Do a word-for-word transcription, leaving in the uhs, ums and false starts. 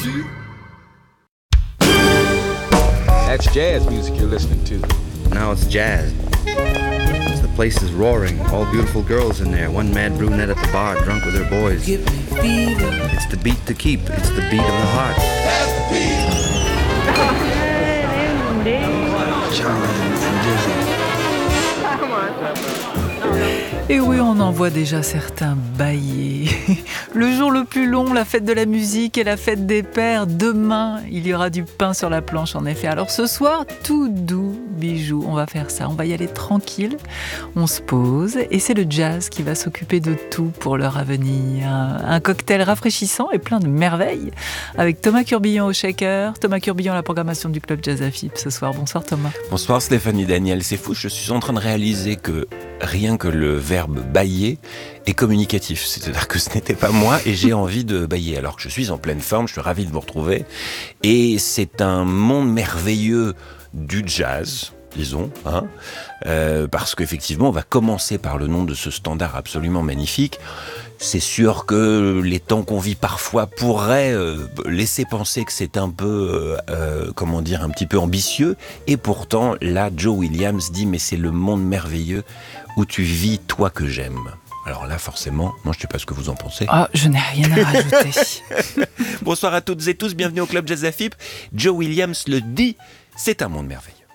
to? That's jazz music you're listening to. Now it's jazz. The place is roaring, all beautiful girls in there, one mad brunette at the bar, drunk with her boys. Give me fever. It's the beat to keep, it's the beat of the heart. That's the beat. Charlie and Dizzy. Et oui, on en voit déjà certains bailler. Le jour le plus long, la fête de la musique et la fête des pères. Demain, il y aura du pain sur la planche, en effet. Alors ce soir, tout doux, bijou, on va faire ça. On va y aller tranquille, on se pose. Et c'est le jazz qui va s'occuper de tout pour l'heure à venir. Un cocktail rafraîchissant et plein de merveilles. Avec Thomas Curbillon au shaker. Thomas Curbillon à la programmation du Club Jazz A F I P ce soir. Bonsoir Thomas. Bonsoir Stéphanie Daniel. C'est fou, je suis en train de réaliser que rien que le verbe bailler est communicatif. C'est-à-dire que ce n'était pas moi et j'ai envie de bailler. Alors que je suis en pleine forme, je suis ravi de vous retrouver. Et c'est un monde merveilleux du jazz, disons, hein, euh, parce qu'effectivement, on va commencer par le nom de ce standard absolument magnifique. C'est sûr que les temps qu'on vit parfois pourraient euh, laisser penser que c'est un peu, euh, comment dire, un petit peu ambitieux. Et pourtant, là, Joe Williams dit « Mais c'est le monde merveilleux où tu vis, toi que j'aime ». Alors là, forcément, moi je ne sais pas ce que vous en pensez. Ah, je n'ai rien à rajouter. Bonsoir à toutes et tous, bienvenue au Club Jazz A F I P. Joe Williams le dit, c'est un monde merveilleux.